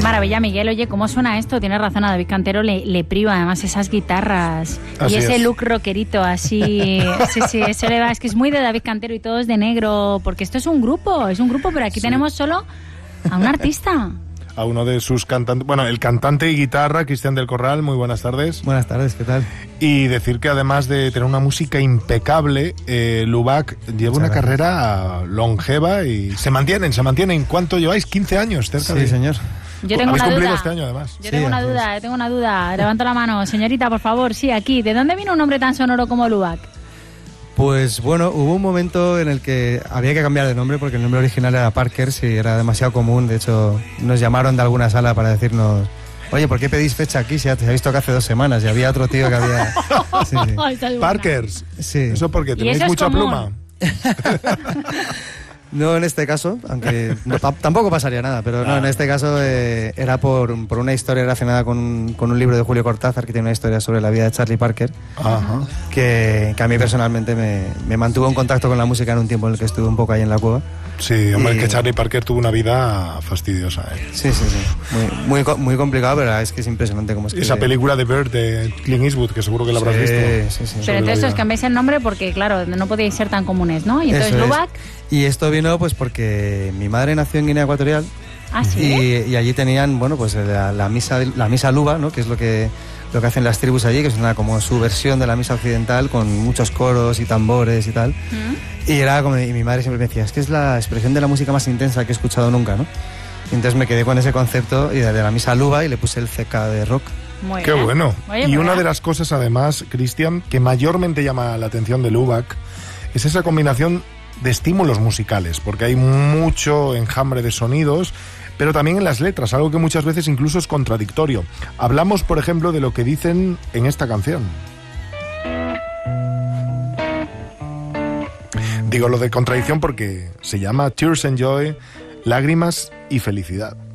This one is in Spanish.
Qué maravilla, Miguel. Oye, ¿cómo suena esto? Tienes razón, a David Cantero le priva además esas guitarras Así y ese es. look rockerito así. Sí, eso le va. Es que es muy de David Cantero y todos de negro, porque esto es un grupo, pero aquí tenemos solo a un artista. A uno de sus cantantes, bueno, el cantante y guitarra, Cristian del Corral. Muy buenas tardes. Buenas tardes, ¿qué tal? Y decir que además de tener una música impecable, Lubac lleva una carrera longeva y se mantienen. ¿Cuánto lleváis? 15 años, cerca de... Sí, señor. Yo tengo ¿Habéis una cumplido duda. este año, además? Yo tengo una duda. Levanto la mano. Señorita, por favor, sí, aquí. ¿De dónde vino un nombre tan sonoro como Lubac? Pues bueno, hubo un momento en el que había que cambiar de nombre porque el nombre original era Parkers y era demasiado común. De hecho, nos llamaron de alguna sala para decirnos: oye, ¿por qué pedís fecha aquí? Se ha visto que hace 2 semanas y había otro tío que había... Sí, sí. Esa es buena. Parkers. Sí. ¿Eso porque tenéis eso es mucha común? pluma? No en este caso, aunque tampoco pasaría nada, pero no, en este caso era por una historia relacionada con un libro de Julio Cortázar que tiene una historia sobre la vida de Charlie Parker, Ajá. que a mí personalmente me mantuvo en contacto con la música en un tiempo en el que estuve un poco ahí en la cueva. Sí, hombre, es que Charlie Parker tuvo una vida fastidiosa. Sí. Muy complicado, pero es que es impresionante cómo escribe. Esa película de Bird de Clint Eastwood, que seguro que la habrás visto. Sí. Pero entonces os cambiáis el nombre porque, claro, no podíais ser tan comunes, ¿no? Y entonces Eso es. Lubac... Y esto vino pues porque mi madre nació en Guinea Ecuatorial. ¿Ah, sí? Y allí tenían, bueno, pues la misa luba, ¿no? Que es lo que hacen las tribus allí, que es una como su versión de la misa occidental con muchos coros y tambores y tal. Y era como, y mi madre siempre me decía: es que es la expresión de la música más intensa que he escuchado nunca, ¿no? Y entonces me quedé con ese concepto y de la misa luba y le puse el CK de rock. Muy Qué bien. bueno. Oye, Y pues una ya. de las cosas, además, Cristian, que mayormente llama la atención de Lubac es esa combinación de estímulos musicales, porque hay mucho enjambre de sonidos, pero también en las letras, algo que muchas veces incluso es contradictorio. Hablamos, por ejemplo, de lo que dicen en esta canción. Digo lo de contradicción porque se llama Tears and Joy, lágrimas y felicidad.